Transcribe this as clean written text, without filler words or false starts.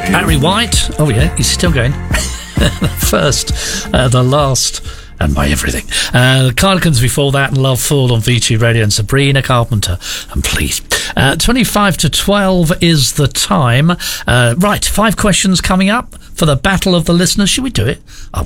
Barry White. Oh, yeah, he's still going. First, the last, and my everything. The Cardigans before that, and Love Fool on VT Radio, and Sabrina Carpenter. And please. 25 to 12 is the time. Right, 5 questions coming up for the Battle of the Listeners. Should we do it?